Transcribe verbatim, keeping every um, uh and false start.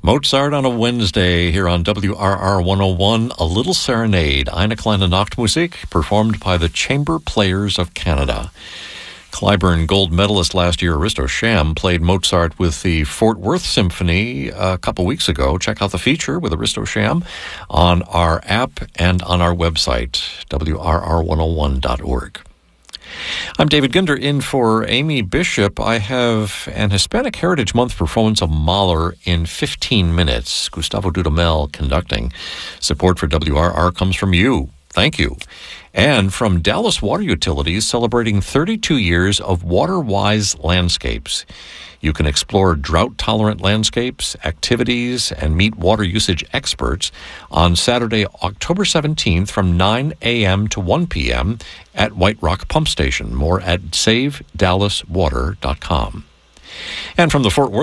Mozart on a Wednesday here on W R R one oh one, A Little Serenade, Eine kleine Nachtmusik, performed by the Chamber Players of Canada. Clyburn gold medalist last year, Risto Sham, played Mozart with the Fort Worth Symphony a couple weeks ago. Check out the feature with Risto Sham on our app and on our website, W R R one oh one dot org. I'm David Ginder in for Amy Bishop. I have an Hispanic Heritage Month performance of Mahler in fifteen minutes. Gustavo Dudamel conducting. Support for W R R comes from you. Thank you. And from Dallas Water Utilities, celebrating thirty-two years of water-wise landscapes. You can explore drought-tolerant landscapes, activities, and meet water usage experts on Saturday, October seventeenth from nine a.m. to one p.m. at White Rock Pump Station. More at save dallas water dot com. And from the Fort Worth